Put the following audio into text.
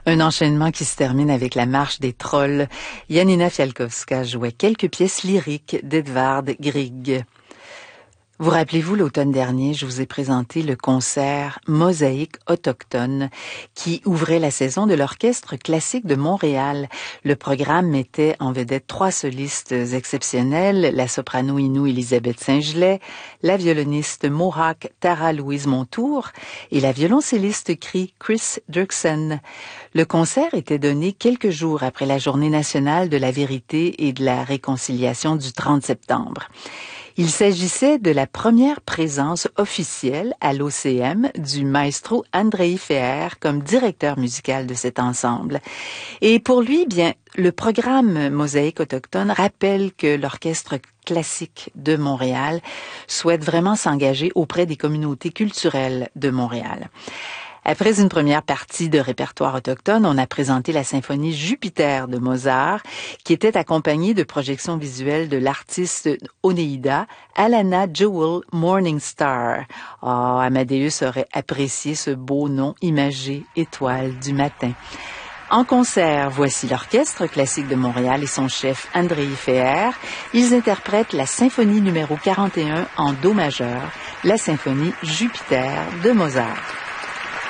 Un enchaînement qui se termine avec la marche des trolls. Janina Fialkowska jouait quelques pièces lyriques d'Edvard Grieg. Vous rappelez-vous, l'automne dernier, je vous ai présenté le concert Mosaïque autochtone qui ouvrait la saison de l'Orchestre classique de Montréal. Le programme mettait en vedette 3 solistes exceptionnels, la soprano Innu Elisabeth Saint-Gelais, la violoniste Mohawk Tara Louise Montour et la violoncelliste cri Chris Dirksen. Le concert était donné quelques jours après la Journée nationale de la vérité et de la réconciliation du 30 septembre. Il s'agissait de la première présence officielle à l'OCM du maestro Andrei Feher comme directeur musical de cet ensemble. Et pour lui, bien, le programme Mosaïque autochtone rappelle que l'Orchestre classique de Montréal souhaite vraiment s'engager auprès des communautés culturelles de Montréal. Après une première partie de répertoire autochtone, on a présenté la symphonie Jupiter de Mozart, qui était accompagnée de projections visuelles de l'artiste Oneida, Alana Jewel Morningstar. Amadeus aurait apprécié ce beau nom imagé, étoile du matin. En concert, voici l'Orchestre classique de Montréal et son chef Andrei Feher. Ils interprètent la symphonie numéro 41 en Do majeur, la symphonie Jupiter de Mozart.